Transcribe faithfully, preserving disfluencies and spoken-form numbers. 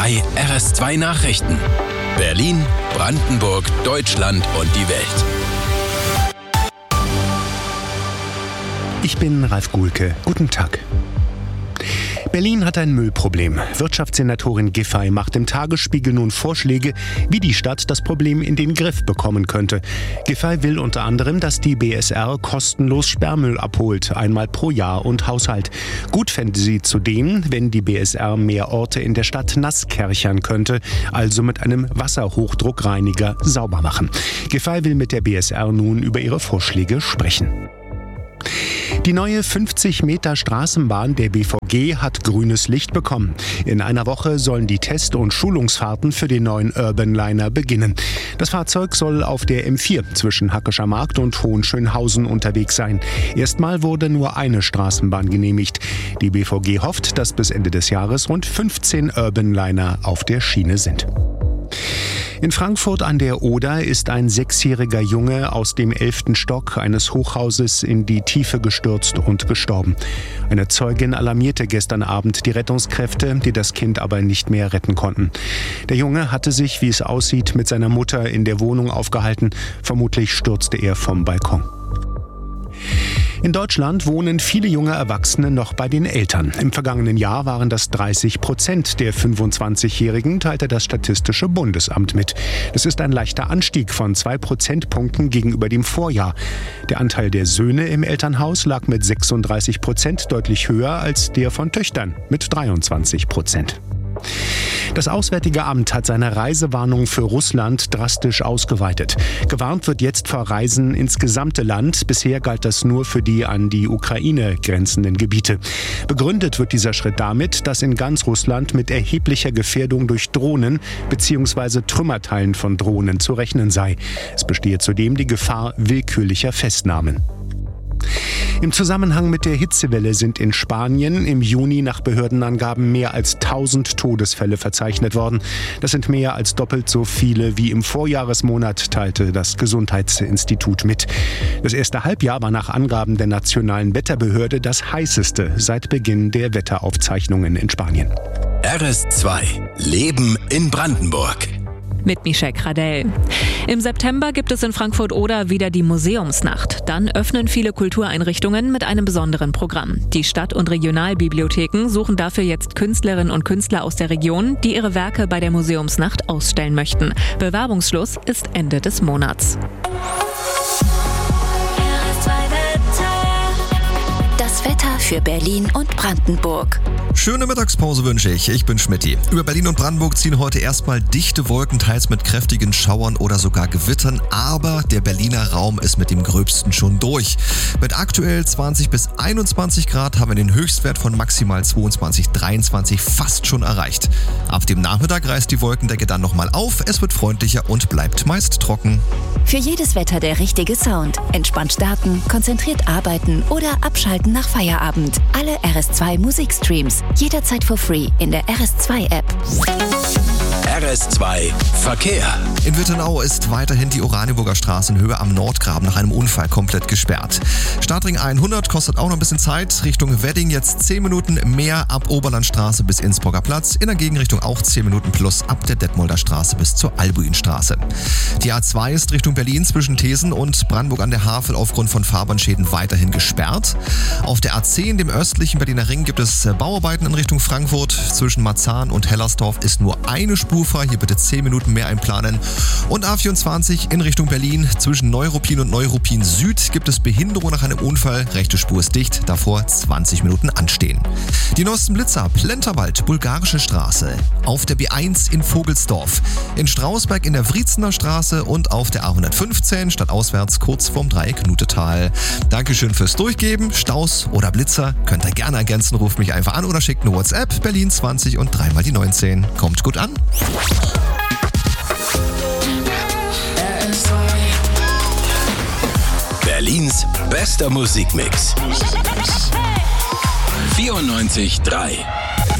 drei R S zwei Nachrichten. Berlin, Brandenburg, Deutschland und die Welt. Ich bin Ralf Guhlke. Guten Tag. Berlin hat ein Müllproblem. Wirtschaftssenatorin Giffey macht im Tagesspiegel nun Vorschläge, wie die Stadt das Problem in den Griff bekommen könnte. Giffey will unter anderem, dass die B S R kostenlos Sperrmüll abholt, einmal pro Jahr und Haushalt. Gut fände sie zudem, wenn die B S R mehr Orte in der Stadt nass kärchern könnte, also mit einem Wasserhochdruckreiniger sauber machen. Giffey will mit der B S R nun über ihre Vorschläge sprechen. Die neue fünfzig Meter Straßenbahn der B V G hat grünes Licht bekommen. In einer Woche sollen die Test- und Schulungsfahrten für den neuen Urban Liner beginnen. Das Fahrzeug soll auf der M vier zwischen Hackescher Markt und Hohenschönhausen unterwegs sein. Erstmal wurde nur eine Straßenbahn genehmigt. Die B V G hofft, dass bis Ende des Jahres rund fünfzehn Urban Liner auf der Schiene sind. In Frankfurt an der Oder ist ein sechsjähriger Junge aus dem elften Stock eines Hochhauses in die Tiefe gestürzt und gestorben. Eine Zeugin alarmierte gestern Abend die Rettungskräfte, die das Kind aber nicht mehr retten konnten. Der Junge hatte sich, wie es aussieht, mit seiner Mutter in der Wohnung aufgehalten. Vermutlich stürzte er vom Balkon. In Deutschland wohnen viele junge Erwachsene noch bei den Eltern. Im vergangenen Jahr waren das dreißig Prozent der fünfundzwanzigjährigen, teilte das Statistische Bundesamt mit. Das ist ein leichter Anstieg von zwei Prozentpunkten gegenüber dem Vorjahr. Der Anteil der Söhne im Elternhaus lag mit sechsunddreißig Prozent deutlich höher als der von Töchtern mit dreiundzwanzig Prozent. Das Auswärtige Amt hat seine Reisewarnung für Russland drastisch ausgeweitet. Gewarnt wird jetzt vor Reisen ins gesamte Land. Bisher galt das nur für die an die Ukraine grenzenden Gebiete. Begründet wird dieser Schritt damit, dass in ganz Russland mit erheblicher Gefährdung durch Drohnen bzw. Trümmerteilen von Drohnen zu rechnen sei. Es bestehe zudem die Gefahr willkürlicher Festnahmen. Im Zusammenhang mit der Hitzewelle sind in Spanien im Juni nach Behördenangaben mehr als tausend Todesfälle verzeichnet worden. Das sind mehr als doppelt so viele wie im Vorjahresmonat, teilte das Gesundheitsinstitut mit. Das erste Halbjahr war nach Angaben der Nationalen Wetterbehörde das heißeste seit Beginn der Wetteraufzeichnungen in Spanien. R S zwei Leben in Brandenburg. Mit Michelle Kradell. Im September gibt es in Frankfurt-Oder wieder die Museumsnacht. Dann öffnen viele Kultureinrichtungen mit einem besonderen Programm. Die Stadt- und Regionalbibliotheken suchen dafür jetzt Künstlerinnen und Künstler aus der Region, die ihre Werke bei der Museumsnacht ausstellen möchten. Bewerbungsschluss ist Ende des Monats. Das Wetter für Berlin und Brandenburg. Schöne Mittagspause wünsche ich. Ich bin Schmitty. Über Berlin und Brandenburg ziehen heute erstmal dichte Wolken, teils mit kräftigen Schauern oder sogar Gewittern. Aber der Berliner Raum ist mit dem Gröbsten schon durch. Mit aktuell zwanzig bis einundzwanzig Grad haben wir den Höchstwert von maximal zweiundzwanzig, dreiundzwanzig fast schon erreicht. Ab dem Nachmittag reißt die Wolkendecke dann nochmal auf. Es wird freundlicher und bleibt meist trocken. Für jedes Wetter der richtige Sound. Entspannt starten, konzentriert arbeiten oder abschalten nach Feierabend. Alle R S zwei Musikstreams. Jederzeit for free in der R S zwei App. R S zwei Verkehr. In Wittenau ist weiterhin die Oranienburger Straßenhöhe am Nordgraben nach einem Unfall komplett gesperrt. Startring hundert kostet auch noch ein bisschen Zeit. Richtung Wedding jetzt zehn Minuten mehr ab Oberlandstraße bis Innsbrucker Platz. In der Gegenrichtung auch zehn Minuten plus ab der Detmolder Straße bis zur Albuinstraße. Die A zwei ist Richtung Berlin zwischen Thesen und Brandenburg an der Havel aufgrund von Fahrbahnschäden weiterhin gesperrt. Auf der A zehn, dem östlichen Berliner Ring, gibt es Bauarbeiten in Richtung Frankfurt. Zwischen Marzahn und Hellersdorf ist nur eine Spur frei. Hier bitte zehn Minuten mehr einplanen. Und A vierundzwanzig in Richtung Berlin. Zwischen Neuruppin und Neuruppin Süd gibt es Behinderung nach einem Unfall. Rechte Spur ist dicht, davor zwanzig Minuten anstehen. Die neuesten Blitzer, Plenterwald, Bulgarische Straße. Auf der B eins in Vogelsdorf. In Strausberg in der Wriezener Straße und auf der A hundertfünfzehn stadtauswärts kurz vorm Dreieck Nutetal. Dankeschön fürs Durchgeben. Staus oder Blitzer könnt ihr gerne ergänzen. Ruft mich einfach an oder schickt eine WhatsApp. Berlin zwanzig und dreimal die neunzehn. Kommt gut an. Berlins bester Musikmix. vierundneunzig Komma drei